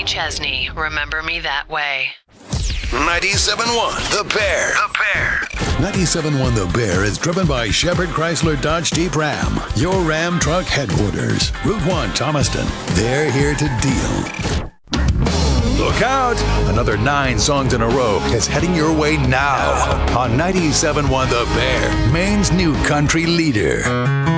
Kenny Chesney, Remember Me That Way. 97.1 The Bear. 97.1 The Bear is driven by Shepherd Chrysler Dodge Jeep Ram, your Ram truck headquarters. Route 1, Thomaston. They're here to deal. Look out! Another 9 songs in a row is heading your way now on 97.1 The Bear, Maine's new country leader.